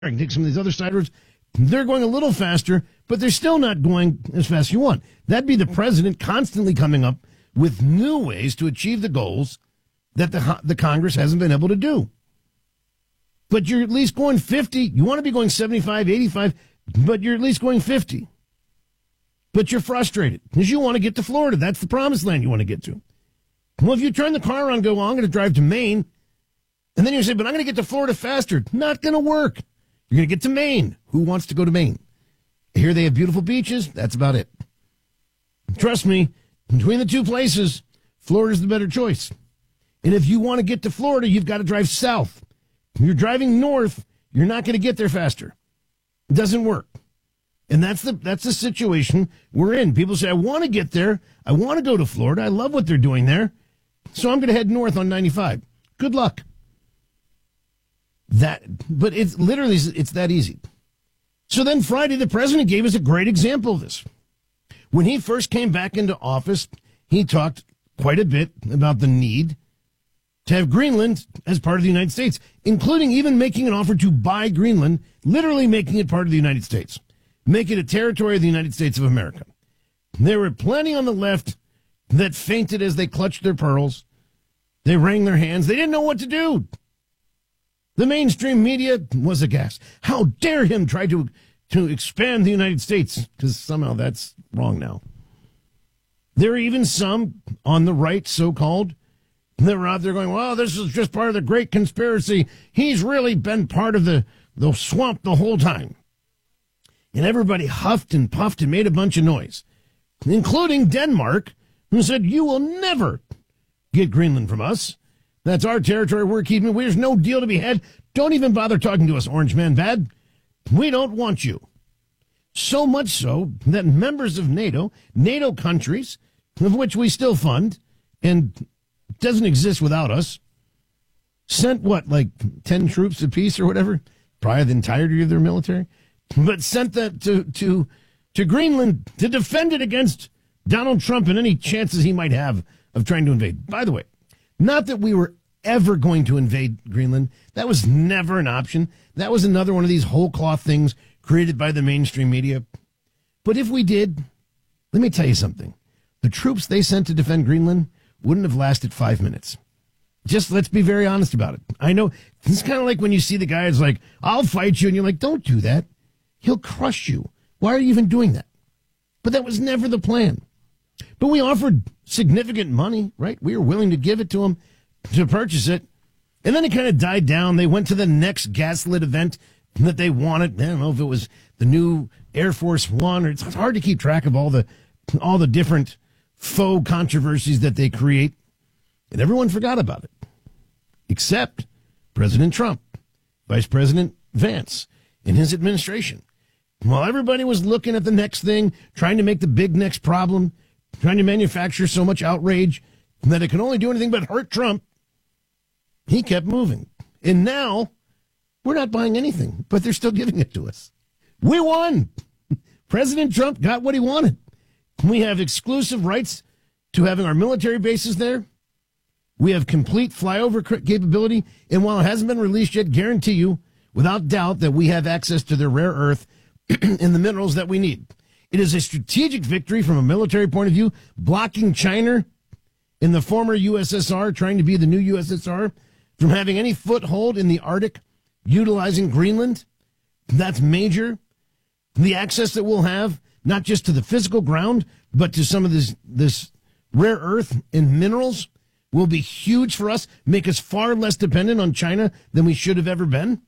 I can take some of these other side roads. They're going a little faster, but they're still not going as fast as you want. That'd be the president constantly coming up with new ways to achieve the goals that the Congress hasn't been able to do. But you're at least going 50. You want to be going 75, 85, but you're at least going 50. But you're frustrated because you want to get to Florida. That's the promised land you want to get to. Well, if you turn the car around and go, well, I'm going to drive to Maine, and then you say, but I'm going to get to Florida faster. Not going to work. You're going to get to Maine. Who wants to go to Maine? Here they have beautiful beaches. That's about it. Trust me, between the two places, Florida's the better choice. And if you want to get to Florida, you've got to drive south. If you're driving north, you're not going to get there faster. It doesn't work. And that's the situation we're in. People say, I want to get there. I want to go to Florida. I love what they're doing there. So I'm going to head north on 95. Good luck. But it's literally, it's that easy. So then Friday, the president gave us a great example of this. When he first came back into office, he talked quite a bit about the need to have Greenland as part of the United States, including even making an offer to buy Greenland, literally making it part of the United States, make it a territory of the United States of America. There were plenty on the left that fainted as they clutched their pearls. They wrung their hands. They didn't know what to do. The mainstream media was aghast. How dare him try to expand the United States? Because somehow that's wrong now. There are even some on the right, so-called, that were out there going, well, this is just part of the great conspiracy. He's really been part of the swamp the whole time. And everybody huffed and puffed and made a bunch of noise, including Denmark, who said, you will never get Greenland from us. That's our territory we're keeping. There's no deal to be had. Don't even bother talking to us, Orange Man Bad. We don't want you. So much so that members of NATO countries, of which we still fund, and doesn't exist without us, sent like 10 troops apiece or whatever, probably the entirety of their military, but sent that to Greenland to defend it against Donald Trump and any chances he might have of trying to invade. By the way, not that we were ever going to invade Greenland. That was never an option. That was another one of these whole cloth things created by the mainstream media. But if we did, let me tell you something. The troops they sent to defend Greenland wouldn't have lasted 5 minutes. Just let's be very honest about it. I know it's kind of like when you see the guy who's like, I'll fight you. And you're like, don't do that. He'll crush you. Why are you even doing that? But that was never the plan. But we offered significant money, right? We were willing to give it to him to purchase it. And then it kind of died down. They went to the next gaslit event that they wanted. I don't know if it was the new Air Force One, or it's hard to keep track of all the different faux controversies that they create. And everyone forgot about it, except President Trump, Vice President Vance, and his administration. While everybody was looking at the next thing, trying to make the big next problem, trying to manufacture so much outrage that it can only do anything but hurt Trump, he kept moving. And now we're not buying anything, but they're still giving it to us. We won. President Trump got what he wanted. We have exclusive rights to having our military bases there. We have complete flyover capability. And while it hasn't been released yet, guarantee you, without doubt, that we have access to the rare earth and the minerals that we need. It is a strategic victory from a military point of view, blocking China in the former USSR, trying to be the new USSR, from having any foothold in the Arctic, utilizing Greenland. That's major. The access that we'll have, not just to the physical ground, but to some of this rare earth and minerals, will be huge for us, make us far less dependent on China than we should have ever been.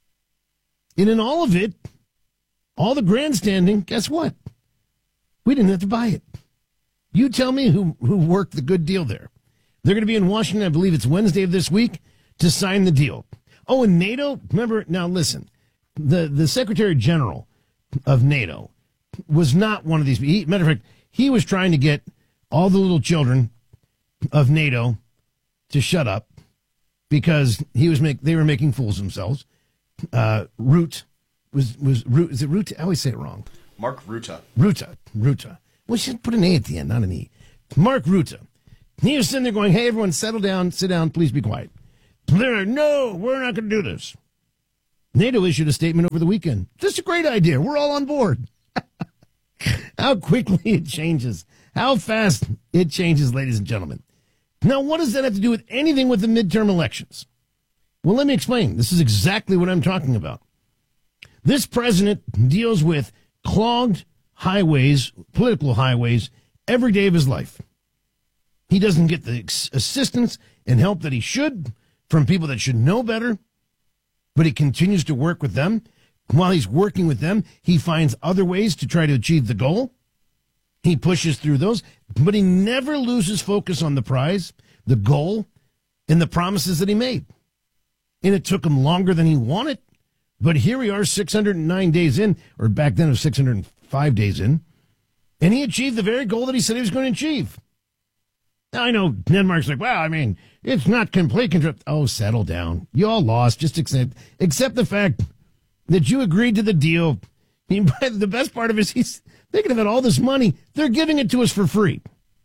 And in all of it, all the grandstanding, guess what? We didn't have to buy it. You tell me who worked the good deal there. They're going to be in Washington, I believe it's Wednesday of this week, to sign the deal. Oh, and NATO, remember, now listen, the Secretary General of NATO was not one of these. Matter of fact, he was trying to get all the little children of NATO to shut up because they were making fools of themselves. Rutte was Rutte. Is it Rutte? I always say it wrong. Mark Rutte. Rutte. Well, you should put an A at the end, not an E. Mark Rutte. He was sitting there going, hey, everyone, settle down, sit down, please be quiet. No, we're not going to do this. NATO issued a statement over the weekend. This is a great idea. We're all on board. How quickly it changes. How fast it changes, ladies and gentlemen. Now, what does that have to do with anything with the midterm elections? Well, let me explain. This is exactly what I'm talking about. This president deals with clogged highways, political highways, every day of his life. He doesn't get the assistance and help that he should from people that should know better, but he continues to work with them. While he's working with them, he finds other ways to try to achieve the goal. He pushes through those, but he never loses focus on the prize, the goal, and the promises that he made. And it took him longer than he wanted, but here we are 609 days in, or back then it was 605 days in, and he achieved the very goal that he said he was going to achieve. Now, I know Denmark's like, well, I mean, it's not complete control. Oh, settle down. You all lost. Just accept the fact that you agreed to the deal. I mean, the best part of it is he's thinking about all this money. They're giving it to us for free.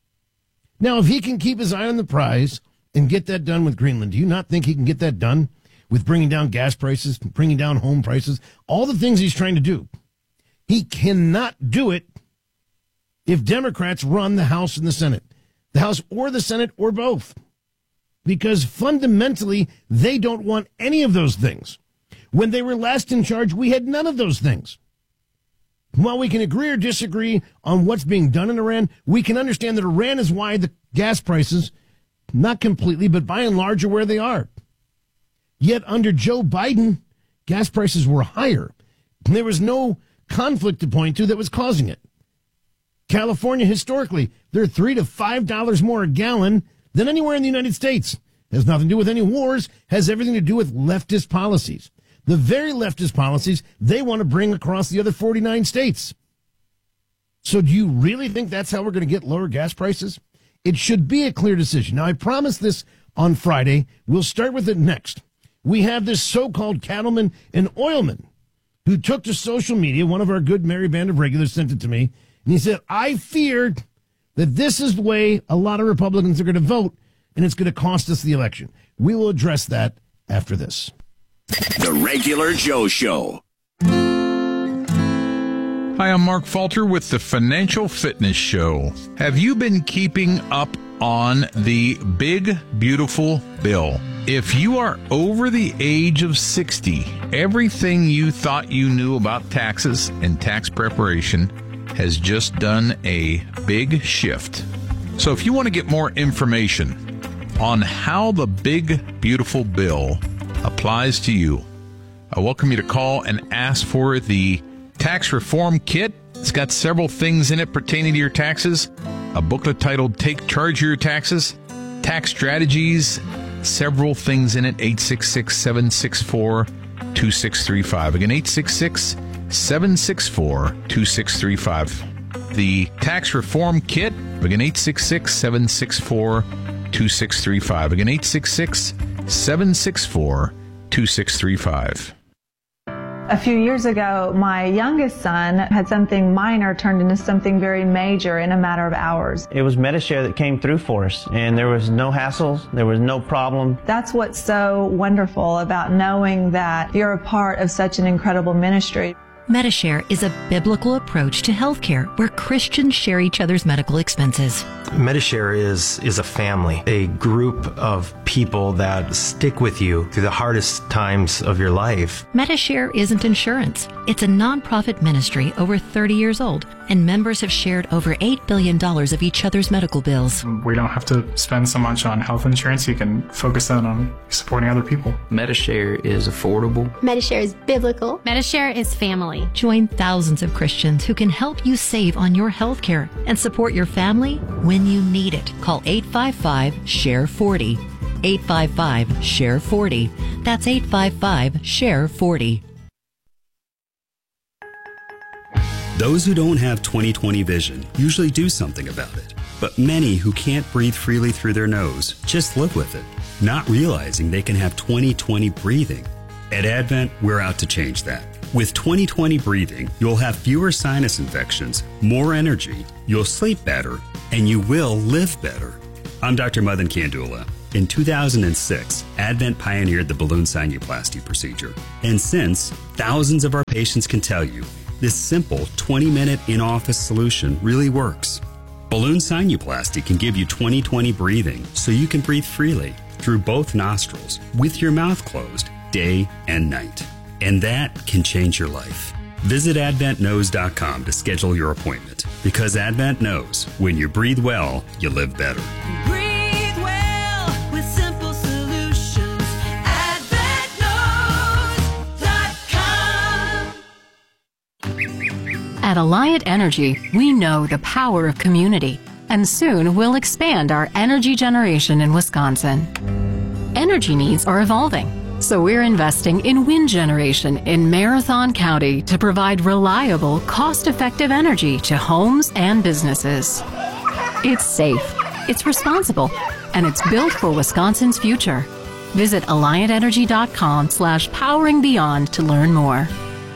Now, if he can keep his eye on the prize and get that done with Greenland, do you not think he can get that done with bringing down gas prices, bringing down home prices, all the things he's trying to do? He cannot do it if Democrats run the House and the Senate. The House or the Senate or both. Because fundamentally, they don't want any of those things. When they were last in charge, we had none of those things. While we can agree or disagree on what's being done in Iran, we can understand that Iran is why the gas prices, not completely, but by and large, are where they are. Yet under Joe Biden, gas prices were higher. And there was no conflict to point to that was causing it. California, historically, they're $3 to $5 more a gallon than anywhere in the United States. Has nothing to do with any wars, has everything to do with leftist policies. The very leftist policies they want to bring across the other 49 states. So do you really think that's how we're going to get lower gas prices? It should be a clear decision. Now, I promised this on Friday. We'll start with it next. We have this so-called cattleman and oilman who took to social media. One of our good merry band of regulars sent it to me. And he said, I feared that this is the way a lot of Republicans are going to vote, and it's going to cost us the election. We will address that after this. The Regular Joe Show. Hi, I'm Mark Falter with the Financial Fitness Show. Have you been keeping up on the big, beautiful bill? If you are over the age of 60, everything you thought you knew about taxes and tax preparation has just done a big shift. So if you want to get more information on how the big, beautiful bill applies to you, I welcome you to call and ask for the Tax Reform Kit. It's got several things in it pertaining to your taxes. A booklet titled Take Charge of Your Taxes, Tax Strategies, several things in it. 866-764-2635. Again, 866-764-2635. The Tax Reform Kit. Again, 866-764-2635. Again, 866-764-2635. A few years ago, my youngest son had something minor turned into something very major in a matter of hours. It was Medi-Share that came through for us, and there was no hassles, there was no problem. That's what's so wonderful about knowing that you're a part of such an incredible ministry. Medi-Share is a biblical approach to healthcare where Christians share each other's medical expenses. Medi-Share is a family, a group of people that stick with you through the hardest times of your life. Medi-Share isn't insurance. It's a nonprofit ministry over 30 years old, and members have shared over $8 billion of each other's medical bills. We don't have to spend so much on health insurance. You can focus that on supporting other people. Medi-Share is affordable. Medi-Share is biblical. Medi-Share is family. Join thousands of Christians who can help you save on your health care and support your family when you need it. Call 855-SHARE-40. 855-SHARE-40. That's 855-SHARE-40. Those who don't have 20/20 vision usually do something about it. But many who can't breathe freely through their nose just live with it, not realizing they can have 20/20 breathing. At Advent, we're out to change that. With 20/20 breathing, you'll have fewer sinus infections, more energy, you'll sleep better, and you will live better. I'm Dr. Madan Kandula. In 2006, Advent pioneered the balloon sinuplasty procedure. And since, thousands of our patients can tell you, this simple 20-minute in-office solution really works. Balloon sinuplasty can give you 20/20 breathing so you can breathe freely through both nostrils with your mouth closed day and night. And that can change your life. Visit AdventKnows.com to schedule your appointment, because Advent knows when you breathe well, you live better. Breathe well with simple solutions. AdventKnows.com. At Alliant Energy, we know the power of community, and soon we'll expand our energy generation in Wisconsin. Energy needs are evolving, so we're investing in wind generation in Marathon County to provide reliable, cost-effective energy to homes and businesses. It's safe, it's responsible, and it's built for Wisconsin's future. Visit AlliantEnergy.com/poweringbeyond to learn more.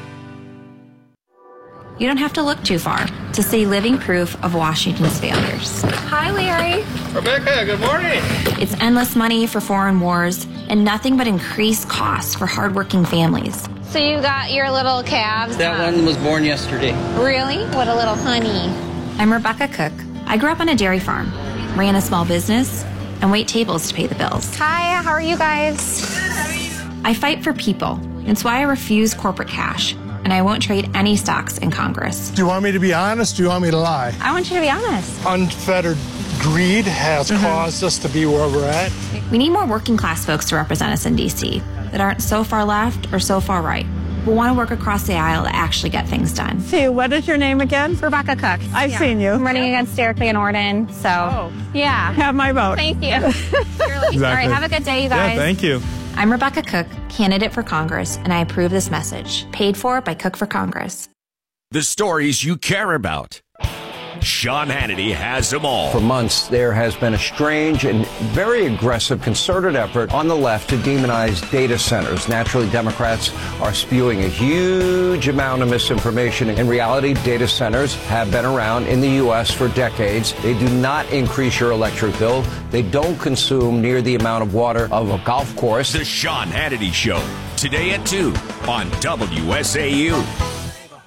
You don't have to look too far to see living proof of Washington's failures. Hi, Larry. Rebecca, good morning. It's endless money for foreign wars and nothing but increased costs for hardworking families. So you got your little calves? That one was born yesterday. Really? What a little honey. I'm Rebecca Cook. I grew up on a dairy farm, ran a small business, and wait tables to pay the bills. Hi, how are you guys? I fight for people. It's why I refuse corporate cash. And I won't trade any stocks in Congress. Do you want me to be honest? Do you want me to lie? I want you to be honest. Unfettered greed has caused us to be where we're at. We need more working class folks to represent us in D.C. that aren't so far left or so far right. We want to work across the aisle to actually get things done. See, what is your name again? Rebecca Cook. I've seen you. I'm running against Derek Van Orden, so yeah. Have my vote. Thank you. Exactly. All right, have a good day, you guys. Yeah, thank you. I'm Rebecca Cook, candidate for Congress, and I approve this message. Paid for by Cook for Congress. The stories you care about. Sean Hannity has them all. For months, there has been a strange and very aggressive concerted effort on the left to demonize data centers. Naturally, Democrats are spewing a huge amount of misinformation. In reality, data centers have been around in the U.S. for decades. They do not increase your electric bill. They don't consume near the amount of water of a golf course. The Sean Hannity Show, today at 2 on WSAU.